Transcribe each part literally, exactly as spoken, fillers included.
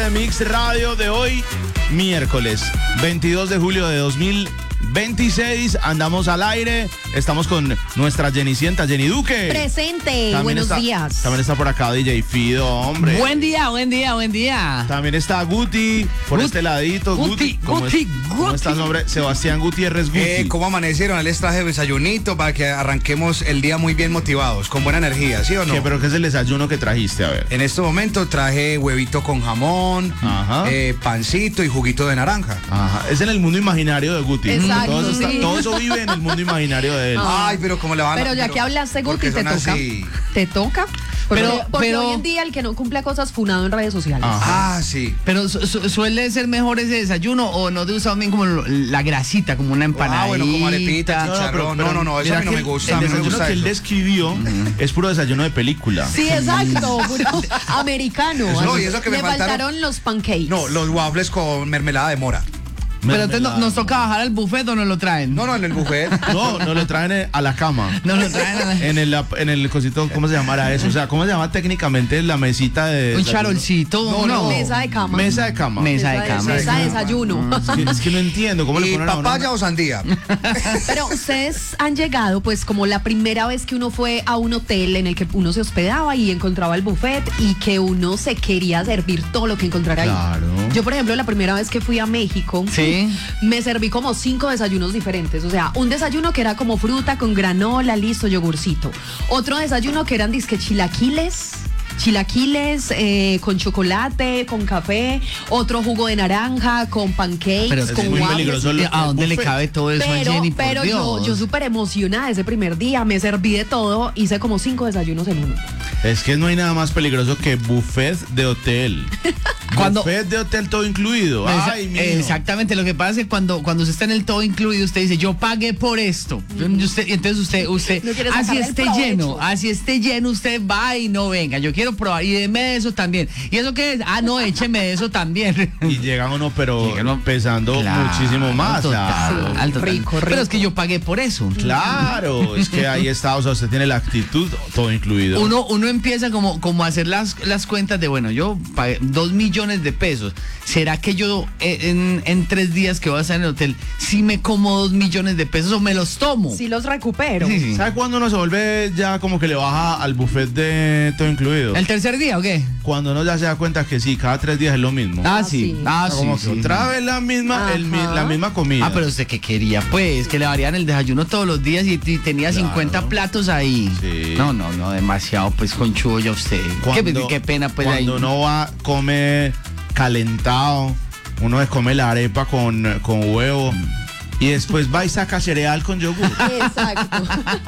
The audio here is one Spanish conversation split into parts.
Mix Radio de hoy, miércoles veintidós de julio de dos mil veintiséis. Andamos al aire. Estamos con nuestra Jenicienta, Jenny Duque. Presente. También Buenos está, días. También está por acá D J Fido, hombre. Buen día, buen día, buen día. También está Guti, por Guti, este ladito. Guti, ¿Cómo, Guti, es, ¿cómo Guti. estás, hombre? Sebastián Gutiérrez Guti. Eh, ¿Cómo amanecieron? Les traje desayunito para que arranquemos el día muy bien motivados, con buena energía, ¿sí o no? ¿Qué, pero qué es el desayuno que trajiste? A ver. En este momento traje huevito con jamón, Ajá. eh, pancito y juguito de naranja. Ajá. Es en el mundo imaginario de Guti. Exacto, todo, eso está- sí. todo eso vive en el mundo imaginario de él. Ay, pero como le van a... Pero ya que hablaste, porque Guti, te son toca. así. Te toca. Porque, Pero- porque pero- hoy en día el que no cumple cosas funado en redes sociales. Ajá. Ah, sí. Pero su- su- suele ser mejor ese desayuno o no te gusta bien como lo- la grasita, como una empanada. Ah, bueno, como arepita, No, no, chicharrón. pero- No, no, no, eso a mí no me gusta. A El mí no me desayuno gusta que él eso. describió es puro desayuno de película. Sí, exacto. Puro americano. Eso no, y eso que me Le faltaron- faltaron los pancakes. No, los waffles con mermelada de mora. Pero entonces no- Mermelada. nos toca bajar al buffet o nos lo traen. No, no, en el buffet. No, no lo traen eh, a la cama. Nos lo traen a la- En el, en el cosito, ¿cómo se llamará eso? O sea, ¿cómo se llama técnicamente la mesita de un desayuno? charolcito. No, no. Mesa de cama. Mesa de cama. Mesa de cama. Mesa de desayuno. Es que, es que no entiendo cómo le ¿Y ponen a una- papaya o sandía? Pero ustedes han llegado, pues, como la primera vez que uno fue a un hotel en el que uno se hospedaba y encontraba el buffet y que uno se quería servir todo lo que encontrara ahí. Claro. Yo, por ejemplo, la primera vez que fui a México, Sí. me serví como cinco desayunos diferentes. O sea, un desayuno que era como fruta con granola, listo, yogurcito. Otro desayuno que eran disque chilaquiles. Chilaquiles eh, con chocolate, con café, otro jugo de naranja, con pancakes, Pero es con muy waffles. peligroso. el- ¿A el dónde le buffet. cabe todo eso a Pero, Jenny? Por pero yo, Dios. yo súper emocionada ese primer día, me serví de todo, hice como cinco desayunos en uno. Es que no hay nada más peligroso que buffet de hotel. Cuando- Buffet de hotel todo incluido. Esa- Ay, mijo. Exactamente, lo que pasa es que cuando, cuando usted está en el todo incluido, usted dice, yo pagué por esto. Y usted- y entonces usted, usted No quiere así sacarle el esté provecho. lleno, así esté lleno, usted va y no venga. Yo quiero probar, y deme de eso también. ¿Y eso qué es? Ah, no, écheme de eso también. Y llegan uno, pero Llega uno- pesando Claro, muchísimo más. total, claro. al total. Rico, Pero rico. es que yo pagué por eso. Claro, es que ahí está, o sea, usted tiene la actitud, todo incluido. Uno, uno empieza como, como a hacer las, las cuentas de, bueno, yo pagué dos millones de pesos. ¿Será que yo eh, en, en tres días que voy a estar en el hotel, sí me como dos millones de pesos o me los tomo? Sí los recupero. Sí, sí. ¿Sabe cuándo uno se vuelve ya como que le baja al buffet de todo incluido? ¿El tercer día o qué? Cuando uno ya se da cuenta que sí, cada tres días es lo mismo. Ah, Ah, sí. sí. Ah, O sea, como sí, que sí. otra vez la misma, el mi- Ajá. la misma comida. Ah, pero usted qué quería, pues, que le varían el desayuno todos los días y, y tenía Claro. cincuenta platos ahí. Sí. No, no, no, demasiado, pues, conchudo ya usted. Qué, qué pena, pues, ahí. Cuando uno va, come calentado, uno se come la arepa con, con huevo y después va y saca cereal con yogur. Exacto.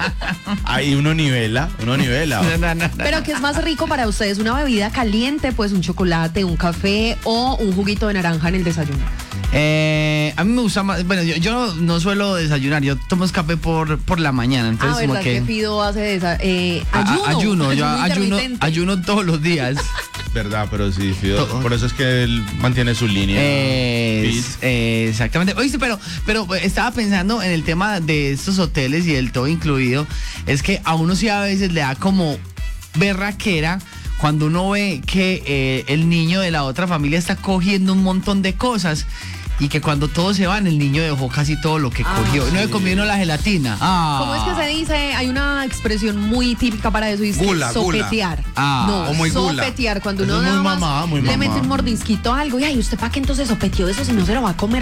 Ahí uno nivela, uno nivela. No, no, no, no. Pero ¿qué es más rico para ustedes? ¿Una bebida caliente, pues un chocolate, un café o un juguito de naranja en el desayuno? Eh, a mí me gusta más, bueno, yo, yo no suelo desayunar, yo tomo café por, por la mañana, Ah, entonces como ¿verdad que... que Fido hace desa- eh, a- ayuno? a- ayuno, yo ayuno, intermitente. ayuno todos los días. Verdad, pero sí, Fido, Todo. por eso es que él mantiene su línea. Eh, fit. eh, exactamente. Oíste, pero, pero estaba pensando en el tema de estos hoteles y el todo incluido. Es que a uno sí a veces le da como berraquera cuando uno ve que eh, el niño de la otra familia está cogiendo un montón de cosas. Y que cuando todos se van, el niño dejó casi todo lo que Ah, cogió. No sí. le comió uno la gelatina. Ah. ¿Cómo es que se dice? Hay una expresión muy típica para eso y es que Gula, gula. sopetear. Ah, no, o muy gula. sopetear. Cuando Eso uno es muy nada más mamá, muy le mamá. mete un mordisquito a algo y ay, ¿usted para qué entonces sopeteó eso si no se lo va a comer